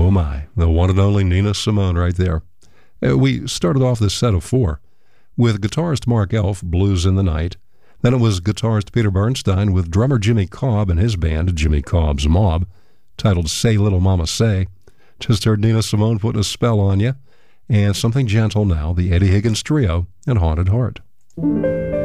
Oh my, the one and only Nina Simone right there. We started off this set of four with guitarist Mark Elf, Blues in the Night. Then it was guitarist Peter Bernstein with drummer Jimmy Cobb and his band, Jimmy Cobb's Mob, titled Say Little Mama Say. Just heard Nina Simone putting a spell on you. And something gentle now, the Eddie Higgins Trio and Haunted Heart.